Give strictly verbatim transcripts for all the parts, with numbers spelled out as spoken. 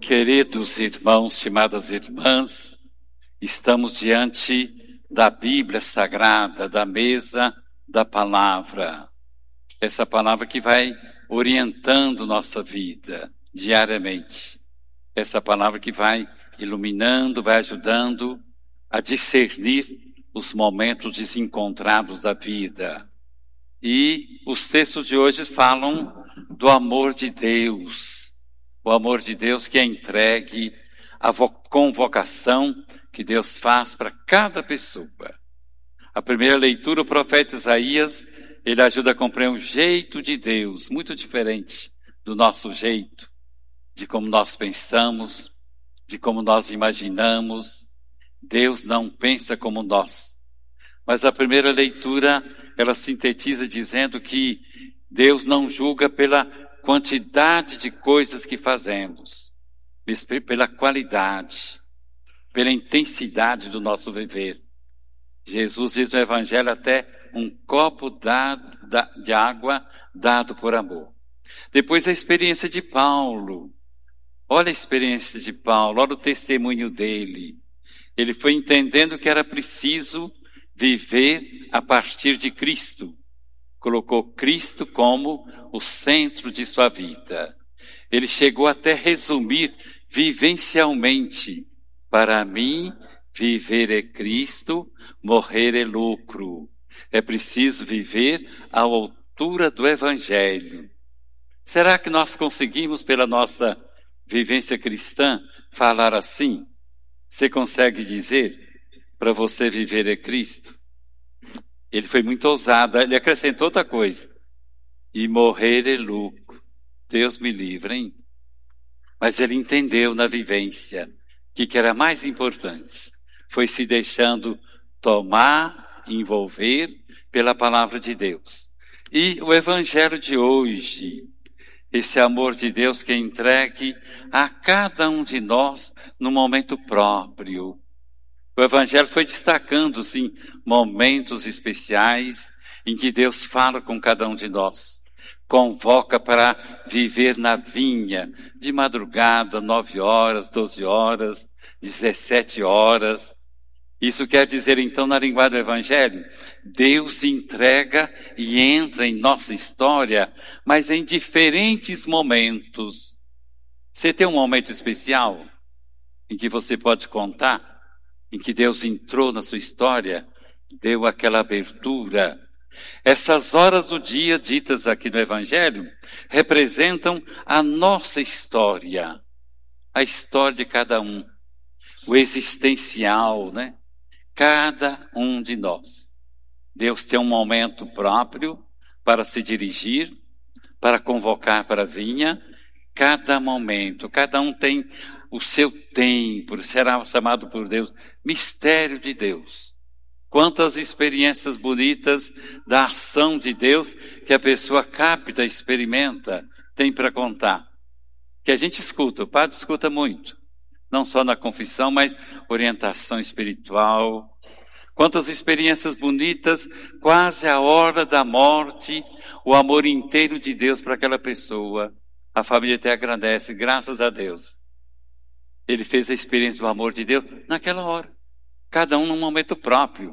Queridos irmãos, estimadas irmãs, estamos diante da Bíblia Sagrada, da mesa da palavra. Essa palavra que vai orientando nossa vida diariamente. Essa palavra que vai iluminando, vai ajudando a discernir os momentos desencontrados da vida. E os textos de hoje falam do amor de Deus. O amor de Deus que é entregue à convocação que Deus faz para cada pessoa. A primeira leitura, o profeta Isaías, ele ajuda a compreender um jeito de Deus, muito diferente do nosso jeito, de como nós pensamos, de como nós imaginamos. Deus não pensa como nós. Mas a primeira leitura, ela sintetiza dizendo que Deus não julga pela quantidade de coisas que fazemos, mas pela qualidade, pela intensidade do nosso viver. Jesus diz no Evangelho até um copo dado, de água dado por amor. Depois a experiência de Paulo. Olha a experiência de Paulo, olha o testemunho dele. Ele foi entendendo que era preciso viver a partir de Cristo. Colocou Cristo como o centro de sua vida. Ele chegou até resumir vivencialmente: para mim, viver é Cristo, morrer é lucro. É preciso viver à altura do Evangelho. Será que nós conseguimos, pela nossa vivência cristã, falar assim? Você consegue dizer, para você viver é Cristo? Ele foi muito ousado, ele acrescentou outra coisa: e morrer é lucro. Deus me livre, hein? Mas ele entendeu na vivência que que era mais importante. Foi se deixando tomar, envolver pela palavra de Deus. E o Evangelho de hoje, esse amor de Deus que é entregue a cada um de nós no momento próprio. O Evangelho foi destacando, sim, momentos especiais em que Deus fala com cada um de nós. Convoca para viver na vinha, de madrugada, nove horas, doze horas, dezessete horas. Isso quer dizer, então, na linguagem do Evangelho, Deus entrega e entra em nossa história, mas em diferentes momentos. Você tem um momento especial em que você pode contar, em que Deus entrou na sua história, deu aquela abertura. Essas horas do dia ditas aqui no Evangelho representam a nossa história, a história de cada um, o existencial, né? Cada um de nós. Deus tem um momento próprio para se dirigir, para convocar para a vinha. Cada momento, cada um tem o seu tempo, será chamado por Deus mistério de Deus. Quantas experiências bonitas da ação de Deus que a pessoa capta, experimenta, tem para contar. Que a gente escuta, o padre escuta muito. Não só na confissão, mas orientação espiritual. Quantas experiências bonitas, quase a hora da morte, o amor inteiro de Deus para aquela pessoa. A família até agradece, graças a Deus. Ele fez a experiência do amor de Deus naquela hora. Cada um num momento próprio.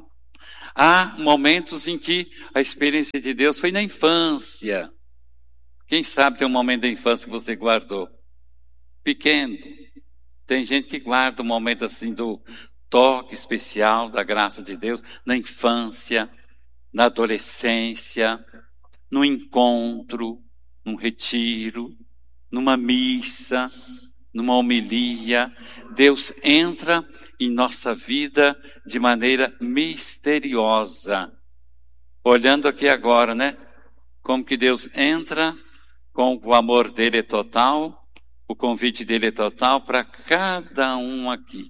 Há momentos em que a experiência de Deus foi na infância. Quem sabe tem um momento da infância que você guardou? Pequeno. Tem gente que guarda um momento assim do toque especial da graça de Deus na infância, na adolescência, no encontro, num retiro, numa missa, numa homilia. Deus entra em nossa vida de maneira misteriosa. Olhando aqui agora, né? Como que Deus entra, com o amor dele é total, o convite dele é total para cada um aqui.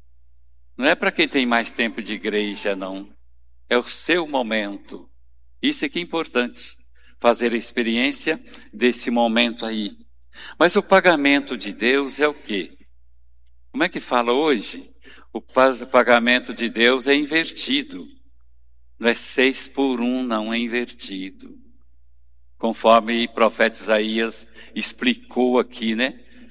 Não é para quem tem mais tempo de igreja, não. É o seu momento. Isso é que é importante. Fazer a experiência desse momento aí. Mas o pagamento de Deus é o quê? Como é que fala hoje? O pagamento de Deus é invertido. Não é seis por um, não, é invertido. Conforme o profeta Isaías explicou aqui, né?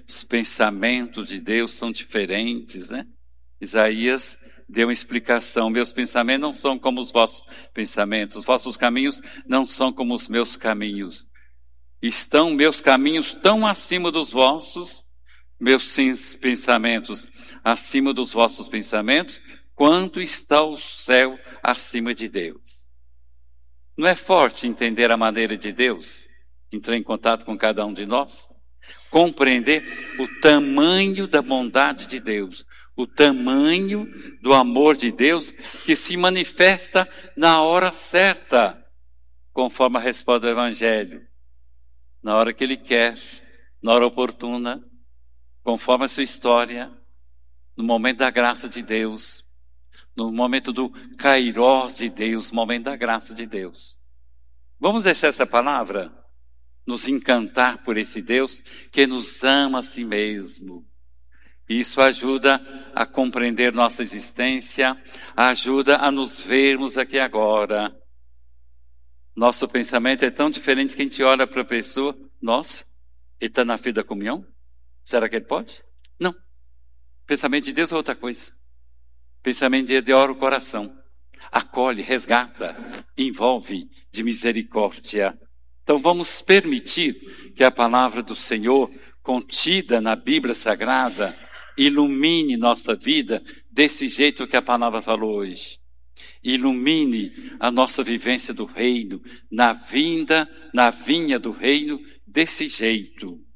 os pensamentos de Deus são diferentes, né? Isaías deu uma explicação: meus pensamentos não são como os vossos pensamentos, os vossos caminhos não são como os meus caminhos. Estão meus caminhos tão acima dos vossos, meus pensamentos acima dos vossos pensamentos, quanto está o céu acima de Deus. Não é forte entender a maneira de Deus? Entrar em contato com cada um de nós? Compreender o tamanho da bondade de Deus, o tamanho do amor de Deus que se manifesta na hora certa, conforme a resposta do Evangelho. Na hora que Ele quer, na hora oportuna, conforme a sua história, no momento da graça de Deus, no momento do kairós de Deus, momento da graça de Deus. Vamos deixar essa palavra nos encantar por esse Deus que nos ama a si mesmo. Isso ajuda a compreender nossa existência, ajuda a nos vermos aqui agora. Nosso pensamento é tão diferente que a gente olha para a pessoa: nossa, ele está na fila da comunhão? Será que ele pode? Não. Pensamento de Deus é outra coisa. Pensamento de Deus ora o coração. Acolhe, resgata, envolve de misericórdia. Então vamos permitir que a palavra do Senhor, contida na Bíblia Sagrada, ilumine nossa vida desse jeito que a palavra falou hoje. Ilumine a nossa vivência do reino, na vinda, na vinha do reino, desse jeito.